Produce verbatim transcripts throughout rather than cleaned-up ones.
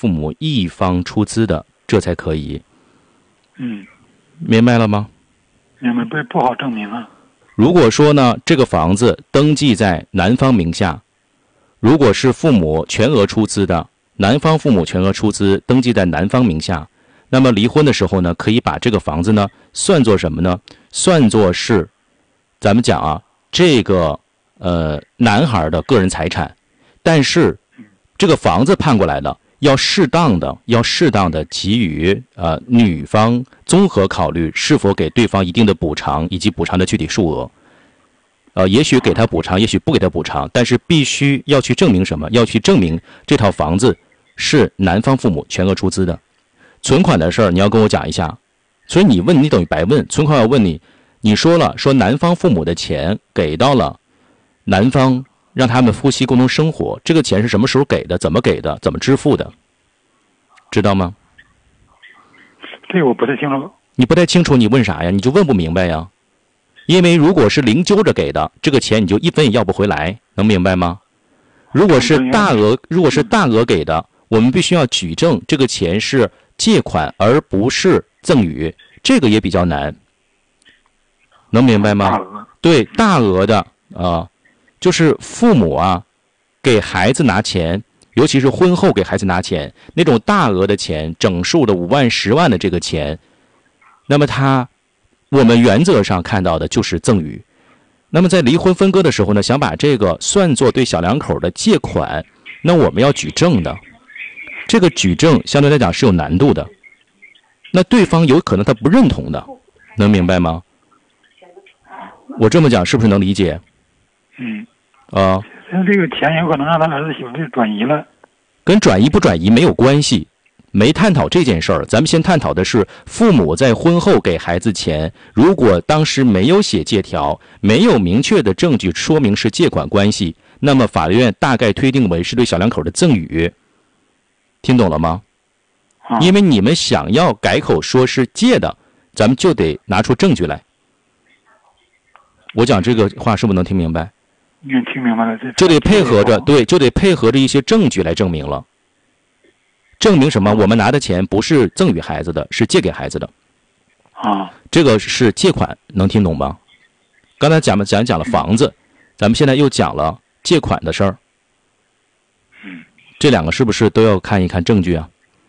父母一方出资的，这才可以。 嗯， 明白了吗？ 明白，不不好证明啊。 如果说呢，这个房子登记在男方名下，如果是父母全额出资的，男方父母全额出资登记在男方名下，那么离婚的时候呢，可以把这个房子呢算作什么呢？算作是咱们讲啊，这个呃男孩的个人财产，但是这个房子判过来的，要适当的要适当的给予呃女方综合考虑是否给对方一定的补偿以及补偿的具体数额。呃，也许给他补偿，也许不给他补偿，但是必须要去证明什么？要去证明这套房子是男方父母全额出资的。存款的事儿你要跟我讲一下，所以你问你等于白问。存款要问你，你说了说男方父母的钱给到了男方，让他们夫妻共同生活，这个钱是什么时候给的？怎么给的？怎么支付的？知道吗？ 这个我不太清楚。 你不太清楚，你问啥呀？你就问不明白呀。因为如果是零揪着给的，这个钱你就一分也要不回来，能明白吗？如果是大额，如果是大额给的，我们必须要举证这个钱是借款而不是赠与，这个也比较难，能明白吗？对，大额的啊、呃，就是父母啊给孩子拿钱，尤其是婚后给孩子拿钱，那种大额的钱，整数的五万、十万的这个钱，那么他。我们原则上看到的就是赠与，那么在离婚分割的时候呢，想把这个算作对小两口的借款，那我们要举证的，这个举证相对来讲是有难度的，那对方有可能他不认同的，能明白吗？我这么讲是不是能理解？ 嗯， 啊， 那这个钱有可能让他儿子媳妇就转移了， 跟转移不转移没有关系。没探讨这件事儿，咱们先探讨的是父母在婚后给孩子钱，如果当时没有写借条，没有明确的证据说明是借款关系，那么法院大概推定为是对小两口的赠与。听懂了吗？因为你们想要改口说是借的，咱们就得拿出证据来。我讲这个话是不是能听明白？ 你听明白了， 就得配合着，对，就得配合着一些证据来证明了。证明什么？我们拿的钱不是赠与孩子的，是借给孩子的。 啊， 这个是借款，能听懂吗？刚才讲了讲讲了房子，咱们现在又讲了借款的事儿。 嗯， 这两个是不是都要看一看证据啊？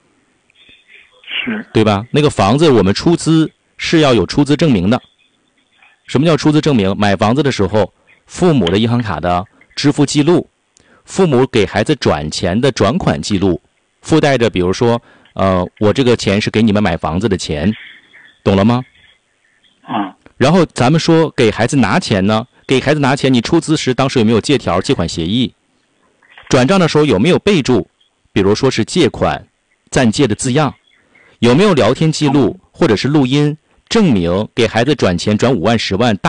是， 对吧？那个房子我们出资是要有出资证明的。什么叫出资证明？买房子的时候，父母的银行卡的支付记录，父母给孩子转钱的转款记录。附带着比如说呃我这个钱是给你们买房子的钱，懂了吗？ 啊， 然后咱们说给孩子拿钱呢，给孩子拿钱你出资时当时有没有借条借款协议，转账的时候有没有备注，比如说是借款暂借的字样，有没有聊天记录或者是录音证明给孩子转钱转五万十万大